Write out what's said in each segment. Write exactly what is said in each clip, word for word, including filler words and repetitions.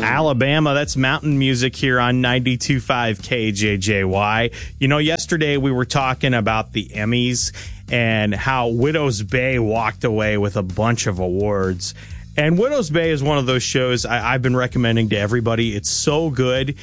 Alabama. That's mountain music here on ninety-two point five K J J Y. You know, yesterday we were talking about the Emmys and how Widow's Bay walked away with a bunch of awards. And Widow's Bay is one of those shows I, I've been recommending to everybody. It's so good.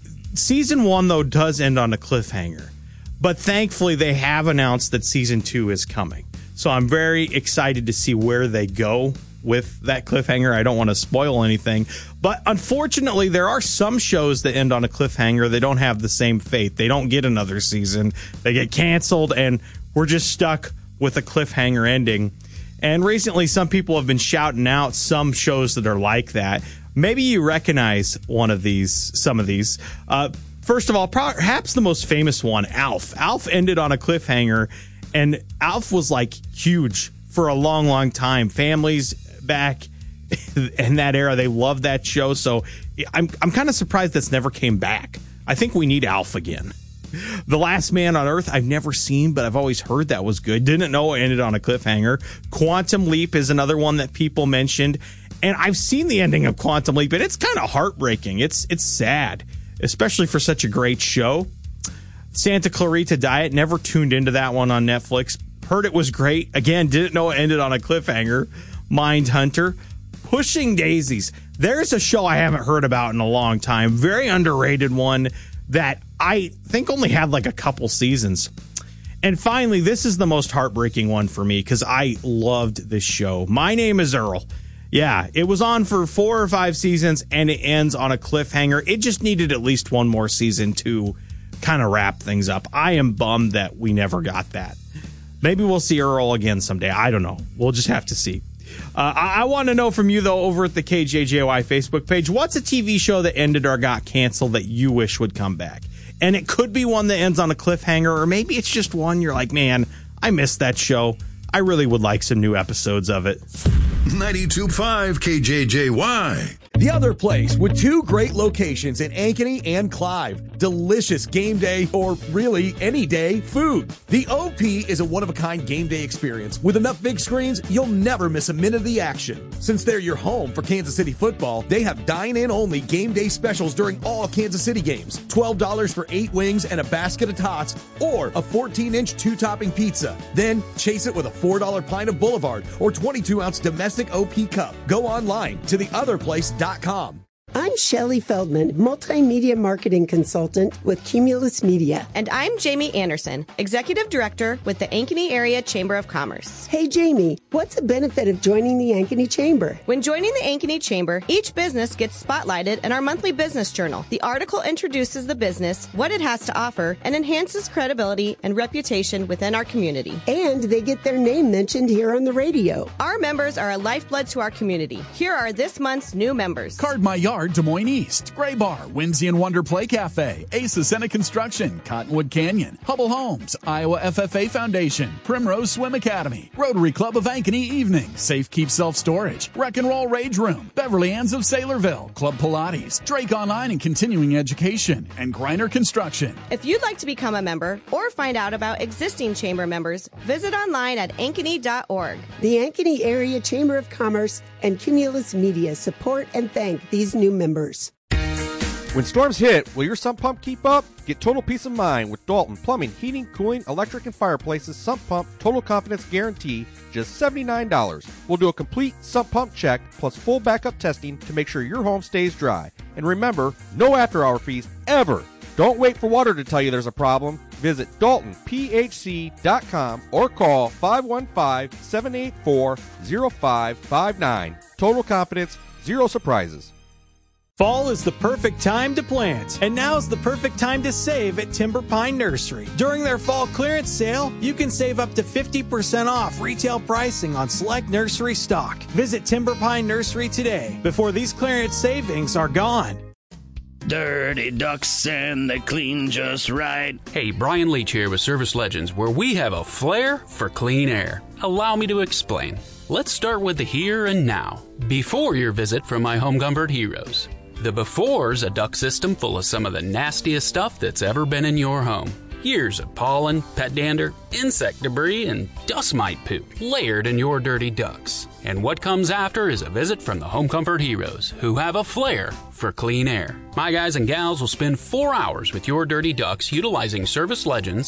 Season one, though, does end on a cliffhanger. But thankfully, they have announced that season two is coming. So I'm very excited to see where they go with that cliffhanger. I don't want to spoil anything. But unfortunately, there are some shows that end on a cliffhanger. They don't have the same fate. They don't get another season. They get canceled, and we're just stuck with a cliffhanger ending. And recently, some people have been shouting out some shows that are like that. Maybe you recognize one of these, some of these. Uh, first of all, perhaps the most famous one, Alf. Alf ended on a cliffhanger, and Alf was like huge for a long, long time. Families back in that era, they loved that show. So I'm I'm kind of surprised that's never came back. I think we need Alf again. The Last Man on Earth, I've never seen, but I've always heard that was good. Didn't know it ended on a cliffhanger. Quantum Leap is another one that people mentioned. And I've seen the ending of Quantum Leap, and it's kind of heartbreaking. It's it's sad, especially for such a great show. Santa Clarita Diet, never tuned into that one on Netflix. Heard it was great. Again, didn't know it ended on a cliffhanger. Mindhunter. Pushing Daisies. There's a show I haven't heard about in a long time. Very underrated one that I think only had like a couple seasons. And finally, this is the most heartbreaking one for me because I loved this show. My Name is Earl. Yeah, it was on for four or five seasons, and it ends on a cliffhanger. It just needed at least one more season to kind of wrap things up. I am bummed that we never got that. Maybe we'll see Earl again someday. I don't know. We'll just have to see. Uh, I, I want to know from you, though, over at the K J J Y Facebook page, what's a T V show that ended or got canceled that you wish would come back? And it could be one that ends on a cliffhanger, or maybe it's just one you're like, man, I missed that show. I really would like some new episodes of it. ninety-two point five K J J Y. The Other Place, with two great locations in Ankeny and Clive. Delicious game day, or really any day, food. The O P is a one-of-a-kind game day experience. With enough big screens, you'll never miss a minute of the action. Since they're your home for Kansas City football, they have dine-in-only game day specials during all Kansas City games. twelve dollars for eight wings and a basket of tots, or a fourteen-inch two-topping pizza. Then chase it with a four dollar pint of Boulevard or twenty-two ounce domestic O P cup. Go online to the other place dot com. I'm Shelley Feldman, multimedia marketing consultant with Cumulus Media. And I'm Jamie Anderson, executive director with the Ankeny Area Chamber of Commerce. Hey, Jamie, what's the benefit of joining the Ankeny Chamber? When joining the Ankeny Chamber, each business gets spotlighted in our monthly business journal. The article introduces the business, what it has to offer, and enhances credibility and reputation within our community. And they get their name mentioned here on the radio. Our members are a lifeblood to our community. Here are this month's new members. Card My Yard, Des Moines East, Gray Bar, Whimsy and Wonder Play Cafe, Ace Senate Construction, Cottonwood Canyon, Hubble Homes, Iowa F F A Foundation, Primrose Swim Academy, Rotary Club of Ankeny Evening, Safe Keep Self Storage, Wreck and Roll Rage Room, Beverly Ann's of Saylorville, Club Pilates, Drake Online and Continuing Education, and Griner Construction. If you'd like to become a member or find out about existing chamber members, visit online at ankeny dot org. The Ankeny Area Chamber of Commerce and Cumulus Media support and thank these new members. When storms hit, will your sump pump keep up? Get total peace of mind with Dalton Plumbing, Heating, Cooling, Electric, and Fireplaces Sump Pump Total Confidence Guarantee, just seventy-nine dollars. We'll do a complete sump pump check plus full backup testing to make sure your home stays dry. And remember, no after-hour fees ever. Don't wait for water to tell you there's a problem. Visit Dalton P H C dot com or call five one five, seven eight four, zero five five nine. Total confidence, zero surprises. Fall is the perfect time to plant, and now's the perfect time to save at Timber Pine Nursery. During their fall clearance sale, you can save up to fifty percent off retail pricing on select nursery stock. Visit Timber Pine Nursery today before these clearance savings are gone. Dirty ducks and they clean just right. Hey, Brian Leach here with Service Legends, where we have a flair for clean air. Allow me to explain. Let's start with the here and now, before your visit from my home comfort heroes. The before's a duct system full of some of the nastiest stuff that's ever been in your home. Years of pollen, pet dander, insect debris, and dust mite poop layered in your dirty ducts. And what comes after is a visit from the Home Comfort Heroes, who have a flair for clean air. My guys and gals will spend four hours with your dirty ducts utilizing Service Legends